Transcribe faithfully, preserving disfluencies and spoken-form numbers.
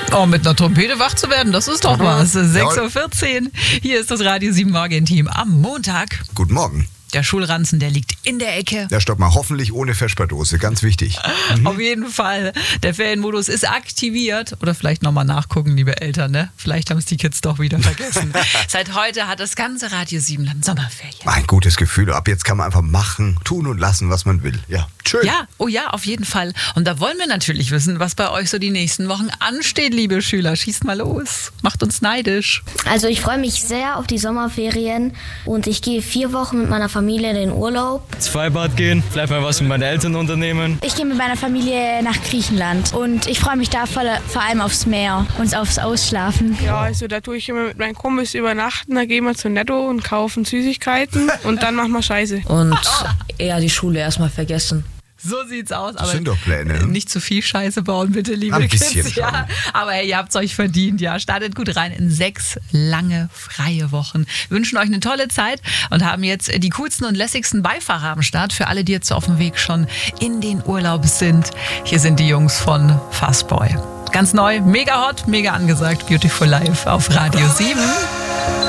Oh, mit einer Trompete wach zu werden, das ist doch was. sechs Uhr vierzehn, hier ist das Radio sieben Morgen-Team am Montag. Guten Morgen. Der Schulranzen, der liegt in der Ecke. Ja, stopp mal, hoffentlich ohne Vesperdose, ganz wichtig. Mhm. Auf jeden Fall. Der Ferienmodus ist aktiviert. Oder vielleicht nochmal nachgucken, liebe Eltern, ne? Vielleicht haben es die Kids doch wieder vergessen. Seit heute hat das ganze Radio Siebenland Sommerferien. Ein gutes Gefühl. Ab jetzt kann man einfach machen, tun und lassen, was man will. Ja, schön. Ja, oh ja, auf jeden Fall. Und da wollen wir natürlich wissen, was bei euch so die nächsten Wochen ansteht, liebe Schüler. Schießt mal los. Macht uns neidisch. Also ich freue mich sehr auf die Sommerferien und ich gehe vier Wochen mit meiner Familie in den Urlaub. Ins Freibad gehen, vielleicht mal was mit meinen Eltern unternehmen. Ich gehe mit meiner Familie nach Griechenland und ich freue mich da voll, vor allem aufs Meer und aufs Ausschlafen. Ja, also da tue ich immer mit meinen Kumpels übernachten, da gehen wir zu Netto und kaufen Süßigkeiten und dann machen wir Scheiße. Und eher die Schule erstmal vergessen. So sieht's aus. Das aber sind doch Pläne. Ne? Nicht zu viel Scheiße bauen, bitte, liebe Ein Kids. bisschen schon. Ja, aber hey, ihr habt's euch verdient. Ja, startet gut rein in sechs lange freie Wochen. Wir wünschen euch eine tolle Zeit und haben jetzt die coolsten und lässigsten Beifahrer am Start für alle, die jetzt auf dem Weg schon in den Urlaub sind. Hier sind die Jungs von Fastboy. Ganz neu, mega hot, mega angesagt. Beautiful Life auf Radio sieben.